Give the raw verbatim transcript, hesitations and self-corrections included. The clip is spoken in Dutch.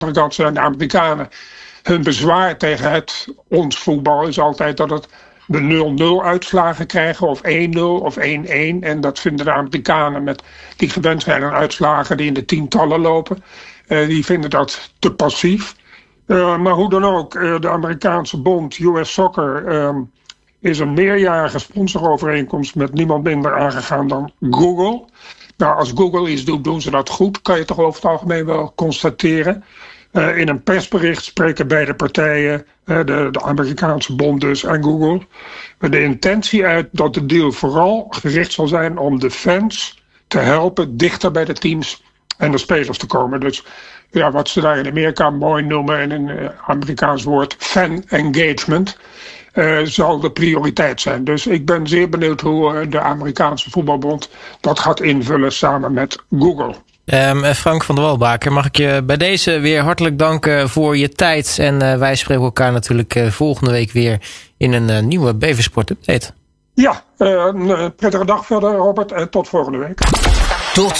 andere kant zijn de Amerikanen, hun bezwaar tegen het ons voetbal is altijd dat het de nul nul uitslagen krijgen of één nul of één één. En dat vinden de Amerikanen met die gewend zijn aan uitslagen die in de tientallen lopen. Uh, die vinden dat te passief. Uh, maar hoe dan ook, uh, de Amerikaanse bond U S Soccer uh, is een meerjarige sponsorovereenkomst met niemand minder aangegaan dan Google. Nou, als Google iets doet, doen ze dat goed, kan je toch over het algemeen wel constateren. Uh, in een persbericht spreken beide partijen, uh, de, de Amerikaanse bond dus en Google, de intentie uit dat de deal vooral gericht zal zijn om de fans te helpen dichter bij de teams en de spelers te komen. Dus ja, wat ze daar in Amerika mooi noemen in een uh, Amerikaans woord fan engagement, uh, zal de prioriteit zijn. Dus ik ben zeer benieuwd hoe uh, de Amerikaanse voetbalbond dat gaat invullen samen met Google. Um, Frank van der Walbaker, mag ik je bij deze weer hartelijk danken voor je tijd. En uh, wij spreken elkaar natuurlijk uh, volgende week weer in een uh, nieuwe Beversport Update. Ja, uh, een prettige dag verder, Robert, en tot volgende week.